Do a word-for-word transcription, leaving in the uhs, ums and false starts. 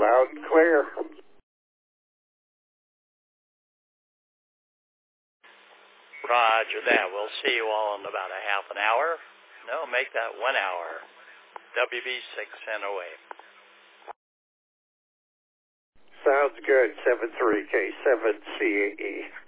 Loud and clear. Roger that. We'll see you all in about a half an hour. No, make that one hour. W B six N O A. Sounds good. seven three K seven C A E.